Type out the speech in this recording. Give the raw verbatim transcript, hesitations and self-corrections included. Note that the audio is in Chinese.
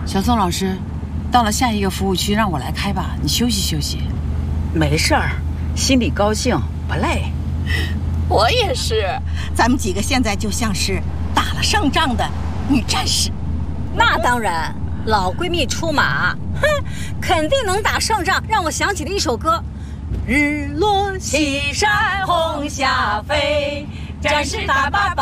小宋老师，到了下一个服务区，让我来开吧，你休息休息。 没事儿，心里高兴不累。 我也是，咱们几个现在就像是打了胜仗的女战士。 那当然，老闺蜜出马，哼，肯定能打胜仗。让我想起了一首歌：日落西山红霞飞，战士打把